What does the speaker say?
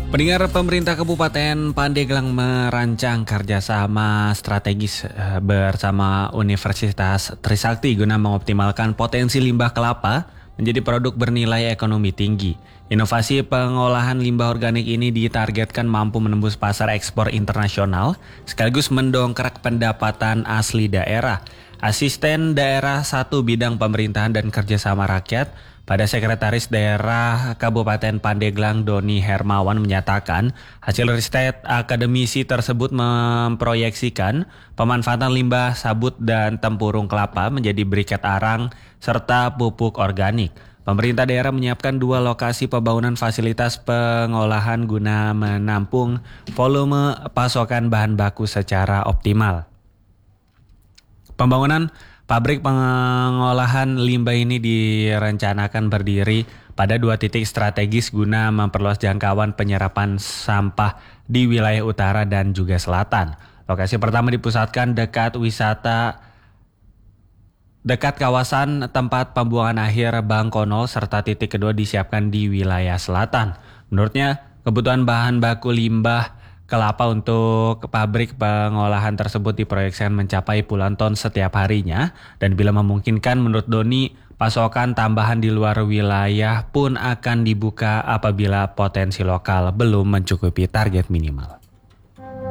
Pendengar, pemerintah Kabupaten Pandeglang merancang kerjasama strategis bersama Universitas Trisakti guna mengoptimalkan potensi limbah kelapa menjadi produk bernilai ekonomi tinggi. Inovasi pengolahan limbah organik ini ditargetkan mampu menembus pasar ekspor internasional sekaligus mendongkrak pendapatan asli daerah. Asisten Daerah 1 Bidang Pemerintahan dan Kerjasama Rakyat pada Sekretaris Daerah Kabupaten Pandeglang Doni Hermawan menyatakan hasil riset akademisi tersebut memproyeksikan pemanfaatan limbah sabut dan tempurung kelapa menjadi briket arang serta pupuk organik. Pemerintah daerah menyiapkan 2 lokasi pembangunan fasilitas pengolahan guna menampung volume pasokan bahan baku secara optimal. Pembangunan pabrik pengolahan limbah ini direncanakan berdiri pada 2 titik strategis guna memperluas jangkauan penyerapan sampah di wilayah utara dan juga selatan. Lokasi pertama dipusatkan dekat kawasan tempat pembuangan akhir Bangkonol serta titik kedua disiapkan di wilayah selatan. Menurutnya, kebutuhan bahan baku limbah kelapa untuk pabrik pengolahan tersebut diproyeksikan mencapai puluhan ton setiap harinya dan bila memungkinkan menurut Doni, pasokan tambahan di luar wilayah pun akan dibuka apabila potensi lokal belum mencukupi target minimal.